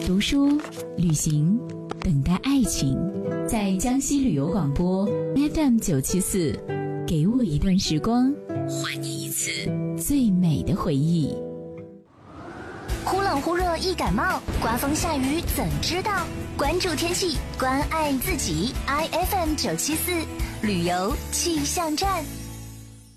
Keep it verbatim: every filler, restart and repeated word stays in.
读书、旅行，等待爱情。在江西旅游广播 F M 九七四，给我一段时光，还你一次最美的回忆。 忽冷忽热易感冒，刮风下雨怎知道？关注天气，关爱自己。I F M 九七四旅游气象站。